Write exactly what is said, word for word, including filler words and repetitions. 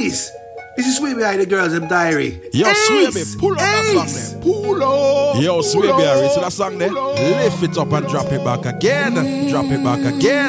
Ace. This is way behind the girls in diary. Yo, Ace, Swaby, pull up that song there. Pull up. Yo, Swaby, see that song there? Lift it up and drop it back again. Drop it back again.